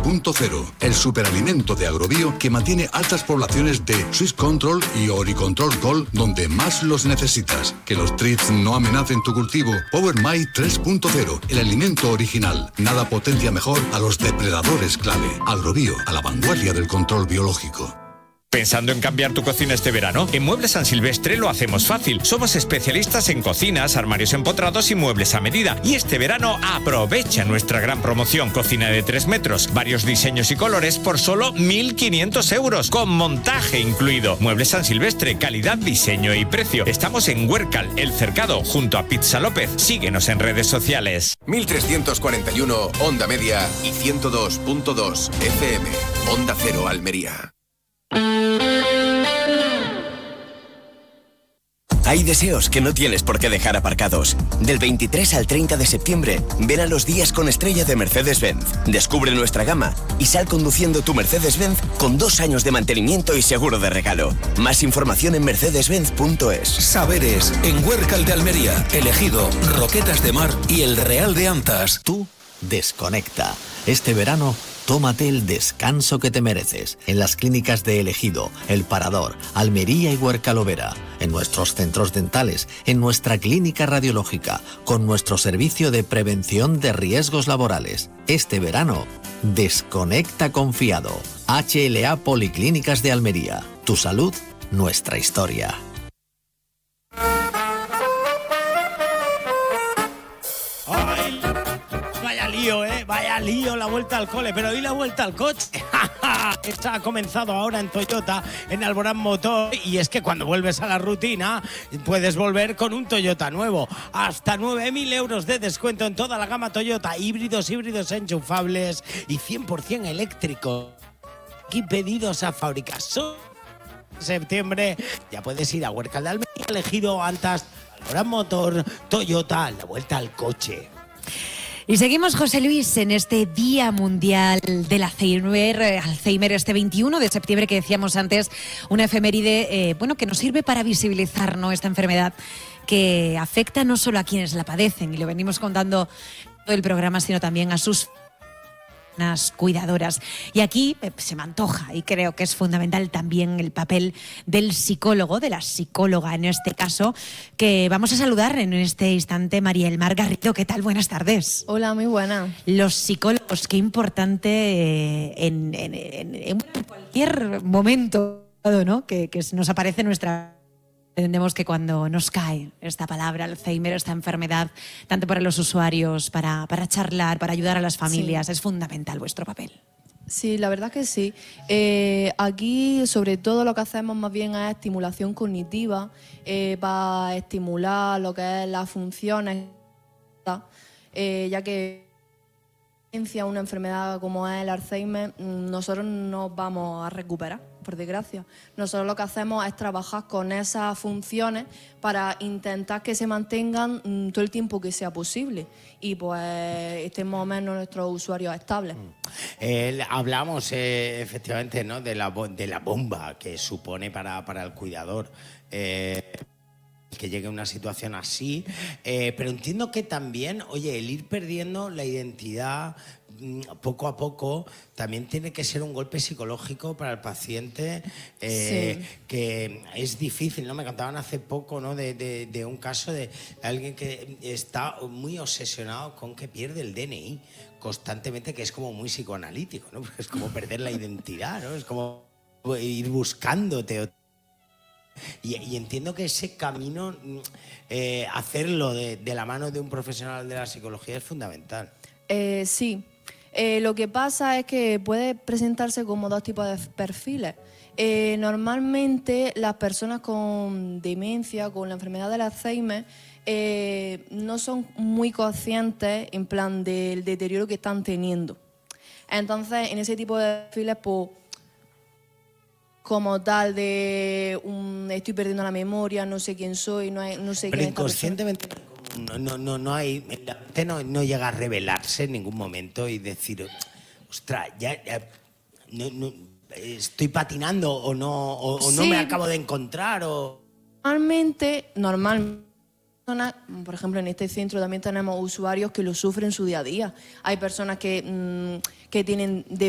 3.0, el superalimento de Agrobio que mantiene altas poblaciones de Swiss Control y Oricontrol Gold donde más los necesitas. Que los thrips no amenacen tu cultivo. Power My 3.0, el alimento original. Nada potencia mejor a los depredadores clave. Agrobio, a la vanguardia del control biológico. ¿Pensando en cambiar tu cocina este verano? En Muebles San Silvestre lo hacemos fácil. Somos especialistas en cocinas, armarios empotrados y muebles a medida. Y este verano aprovecha nuestra gran promoción. Cocina de 3 metros, varios diseños y colores por solo 1.500 euros, con montaje incluido. Muebles San Silvestre, calidad, diseño y precio. Estamos en Huércal, El Cercado, junto a Pizza López. Síguenos en redes sociales. 1341 Onda Media y 102.2 FM. Onda Cero Almería. Hay deseos que no tienes por qué dejar aparcados. Del 23 al 30 de septiembre, ven a los días con estrella de Mercedes-Benz. Descubre nuestra gama y sal conduciendo tu Mercedes-Benz con 2 años de mantenimiento y seguro de regalo. Más información en mercedes-benz.es. Saberes, en Huércal de Almería, Elegido, Roquetas de Mar y El Real de Antas. Tú desconecta. Este verano, tómate el descanso que te mereces en las clínicas de Elegido, El Parador, Almería y Huércal-Overa, en nuestros centros dentales, en nuestra clínica radiológica, con nuestro servicio de prevención de riesgos laborales. Este verano, desconecta confiado. HLA Policlínicas de Almería. Tu salud, nuestra historia. Vaya lío la vuelta al cole, pero ¿y la vuelta al coche? Esta ha comenzado ahora en Toyota, en Alborán Motor, y es que cuando vuelves a la rutina puedes volver con un Toyota nuevo. Hasta 9.000 euros de descuento en toda la gama Toyota, híbridos enchufables y 100% eléctricos. Aquí pedidos a fábrica. Septiembre ya puedes ir a Huércal de Almería, Elegido, Antas, Alborán Motor, Toyota, la vuelta al coche. Y seguimos, José Luis, en este Día Mundial del Alzheimer, este 21 de septiembre que decíamos antes, una efeméride que nos sirve para visibilizar, ¿no?, esta enfermedad que afecta no solo a quienes la padecen, y lo venimos contando todo el programa, sino también a sus cuidadoras. Y aquí se me antoja, y creo que es fundamental también el papel del psicólogo, de la psicóloga en este caso, que vamos a saludar en este instante. María El Mar Garrido, ¿qué tal? Buenas tardes. Hola, muy buena. Los psicólogos, qué importante en cualquier momento, ¿no?, que nos aparece nuestra... Entendemos que cuando nos cae esta palabra, Alzheimer, esta enfermedad, tanto para los usuarios, para charlar, para ayudar a las familias, sí, es fundamental vuestro papel. Sí, la verdad que sí. Aquí, sobre todo, lo que hacemos más bien es estimulación cognitiva, para estimular lo que es las funciones, ya que una enfermedad como es el Alzheimer, nosotros no vamos a recuperar, por desgracia. Nosotros lo que hacemos es trabajar con esas funciones para intentar que se mantengan todo el tiempo que sea posible y pues estén más o menos nuestros usuarios estables. Hablamos efectivamente, ¿no?, de la bomba que supone para el cuidador que llegue a una situación así, pero entiendo que también, oye, el ir perdiendo la identidad poco a poco también tiene que ser un golpe psicológico para el paciente, sí, que es difícil, ¿no? Me contaban hace poco, ¿no?, de un caso de alguien que está muy obsesionado con que pierde el DNI constantemente, que es como muy psicoanalítico, ¿no? Porque es como perder la identidad, ¿no? Es como ir buscándote. Y entiendo que ese camino, hacerlo de la mano de un profesional de la psicología es fundamental. Sí. Lo que pasa es que puede presentarse como 2 tipos de perfiles. Normalmente las personas con demencia, con la enfermedad del Alzheimer, no son muy conscientes en plan del deterioro que están teniendo. Entonces, en ese tipo de perfiles, pues, como tal de estoy perdiendo la memoria, no sé quién soy, no sé pero quién. Inconscientemente no hay, la mente no llega a revelarse en ningún momento y decir, ostras, ya no, estoy patinando o no, sí, no me acabo de encontrar o... Normalmente, por ejemplo, en este centro también tenemos usuarios que lo sufren en su día a día. Hay personas que tienen